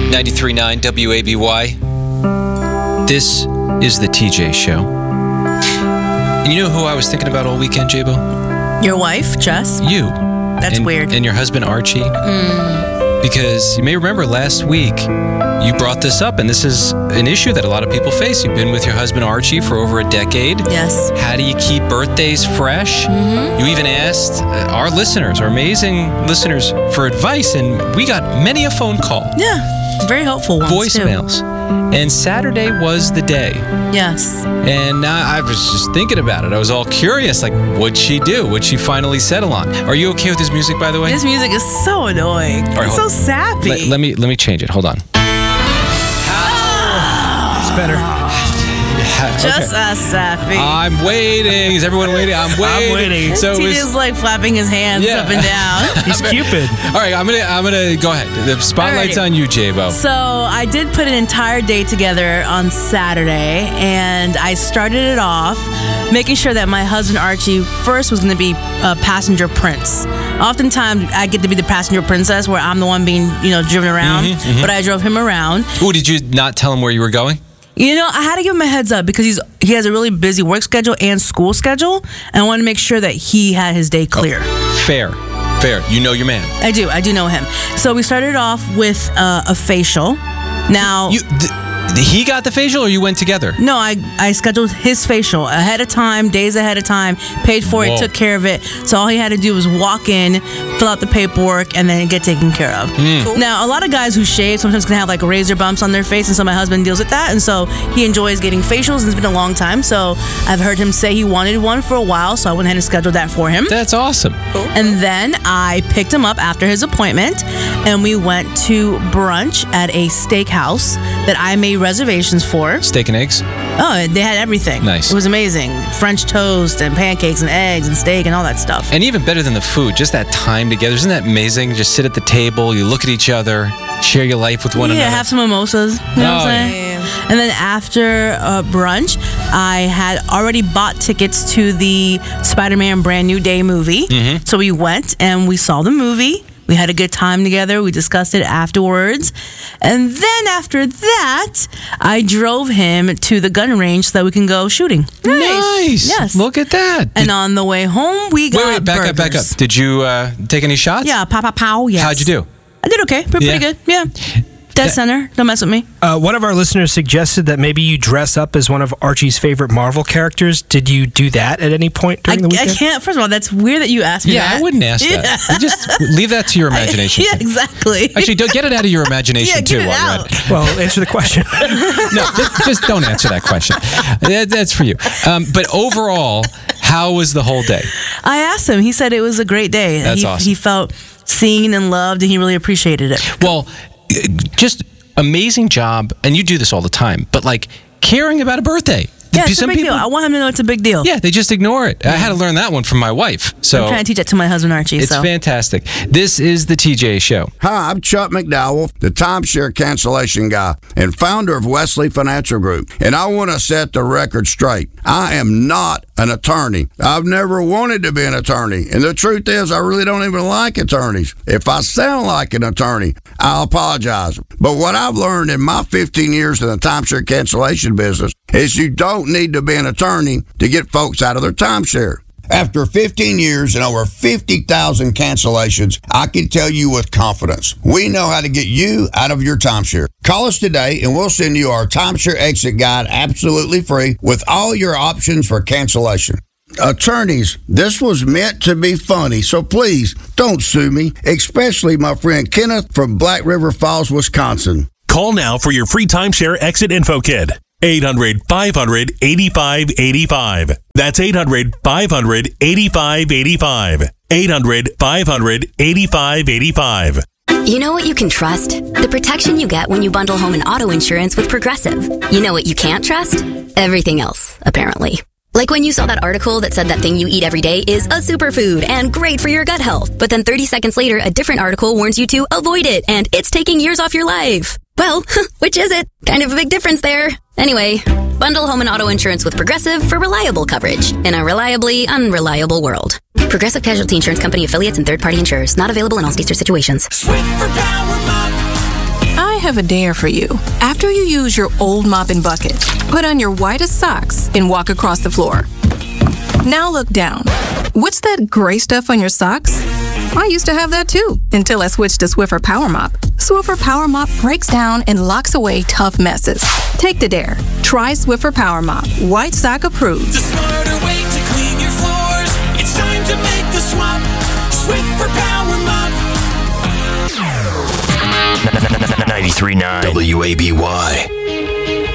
93.9 WABY. This is the TJ Show. And you know who I was thinking about all weekend, J-Bo? Your wife, Jess? You. That's weird. And your husband, Archie. Because you may remember last week, you brought this up, and this is an issue that a lot of people face. You've been with your husband, Archie, for over a decade. Yes. How do you keep birthdays fresh? You even asked our listeners, our amazing listeners, for advice, and we got many a phone call. Yeah, very helpful ones, voicemails. And Saturday was the day. Yes. And I was just thinking about it. I was all curious, like, what'd she do? What'd she finally settle on? Are you okay with his music, by the way? His music is so annoying. Right, it's so sappy. Let me change it. Hold on. It's better. Just as sappy. I'm waiting. Is everyone waiting? I'm waiting. So TJ's like flapping his hands up and down. He's Cupid. All right, I'm gonna go ahead. The spotlight's on you, J-Bo. So I did put an entire day together on Saturday, and I started it off making sure that my husband Archie first was going to be a passenger prince. Oftentimes I get to be the passenger princess, where I'm the one being driven around, but I drove him around. Oh, did you not tell him where you were going? I had to give him a heads up because he has a really busy work schedule and school schedule, and I wanted to make sure that he had his day clear. Oh, fair. You know your man. I do know him. So we started off with a facial. Now... He got the facial, or you went together? No, I scheduled his facial ahead of time, days ahead of time, paid for it, took care of it. So all he had to do was walk in, fill out the paperwork, and then get taken care of. Cool. Now, a lot of guys who shave sometimes can have like razor bumps on their face, and so my husband deals with that, and so he enjoys getting facials, and it's been a long time. So I've heard him say he wanted one for a while, so I went ahead and scheduled that for him. That's awesome. Cool. And then I picked him up after his appointment, and we went to brunch at a steakhouse that I made reservations for. Steak and eggs? Oh, they had everything. Nice. It was amazing. French toast and pancakes and eggs and steak and all that stuff. And even better than the food, just that time together. Isn't that amazing? Just sit at the table, you look at each other, share your life with one another. Yeah, have some mimosas. You know what I'm saying? Yeah. And then after brunch, I had already bought tickets to the Spider-Man Brand New Day movie. So we went and we saw the movie. We had a good time together. We discussed it afterwards. And then after that, I drove him to the gun range so that we can go shooting. Nice. Yes. Look at that. And on the way home, we got back up. Did you take any shots? Yeah, pow, yes. How'd you do? I did okay. Pretty good. Yeah. Dead center. Don't mess with me. One of our listeners suggested that maybe you dress up as one of Archie's favorite Marvel characters. Did you do that at any point during the weekend? I can't. First of all, that's weird that you asked me that. Yeah, I wouldn't ask that. You just leave that to your imagination. Yeah, exactly. Actually, get it out of your imagination too. Get it out. Well, answer the question. No, just don't answer that question. That's for you. But overall, how was the whole day? I asked him. He said it was a great day. That's awesome. He felt seen and loved, and he really appreciated it. Well, just amazing job, and you do this all the time, but like caring about a birthday. Yeah, it's a big deal. I want him to know it's a big deal. Yeah, they just ignore it. I had to learn that one from my wife. So I'm trying to teach it to my husband, Archie. It's fantastic. This is the TJ Show. Hi, I'm Chuck McDowell, the timeshare cancellation guy and founder of Wesley Financial Group. And I want to set the record straight. I am not an attorney. I've never wanted to be an attorney. And the truth is, I really don't even like attorneys. If I sound like an attorney, I'll apologize. But what I've learned in my 15 years in the timeshare cancellation business is you don't need to be an attorney to get folks out of their timeshare. After 15 years and over 50,000 cancellations, I can tell you with confidence, we know how to get you out of your timeshare. Call us today and we'll send you our timeshare exit guide absolutely free with all your options for cancellation. Attorneys, this was meant to be funny, so please don't sue me, especially my friend Kenneth from Black River Falls, Wisconsin. Call now for your free timeshare exit info kit. 800-500-8585. That's 800-500-8585. 800-500-8585. You know what you can trust? The protection you get when you bundle home and auto insurance with Progressive. You know what you can't trust? Everything else, apparently. Like when you saw that article that said that thing you eat every day is a superfood and great for your gut health. But then 30 seconds later, a different article warns you to avoid it and it's taking years off your life. Well, which is it? Kind of a big difference there. Anyway, bundle home and auto insurance with Progressive for reliable coverage in a reliably unreliable world. Progressive Casualty Insurance Company affiliates and third-party insurers. Not available in all states or situations. Swift for Power Mop. I have a dare for you. After you use your old mop and bucket, put on your whitest socks and walk across the floor. Now look down. What's that gray stuff on your socks? I used to have that too, until I switched to Swiffer Power Mop. Swiffer Power Mop breaks down and locks away tough messes. Take the dare. Try Swiffer Power Mop. White sock approved. The smarter way to clean your floors. It's time to make the swap. Swiffer Power Mop. 93.9 WABY.